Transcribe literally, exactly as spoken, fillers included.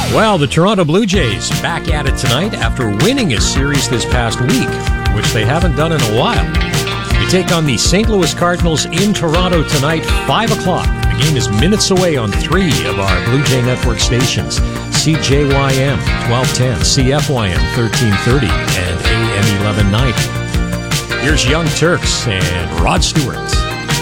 Well, the Toronto Blue Jays back at it tonight after winning a series this past week, which they haven't done in a while. They take on the Saint Louis Cardinals in Toronto tonight, five o'clock. The game is minutes away on three of our Blue Jay Network stations. C J Y M twelve ten, C F Y M thirteen thirty, and A M eleven ninety. Here's Young Turks and Rod Stewart.